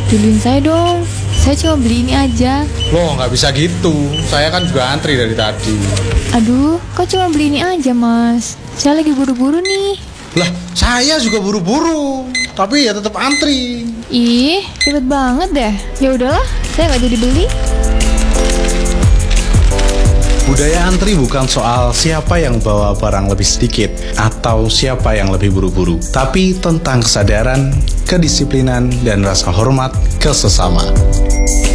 Duluin saya dong. Saya cuma beli ini aja. Loh, nggak bisa gitu. Saya kan juga antri dari tadi. Aduh, kok cuma beli ini aja, Mas? Saya lagi buru-buru nih. Lah, saya juga buru-buru. Tapi ya tetap antri. Ih, ribet banget deh. Ya udahlah, saya nggak jadi beli. Budaya antri bukan soal siapa yang bawa barang lebih sedikit atau siapa yang lebih buru-buru, tapi tentang kesadaran, kedisiplinan, dan rasa hormat ke sesama.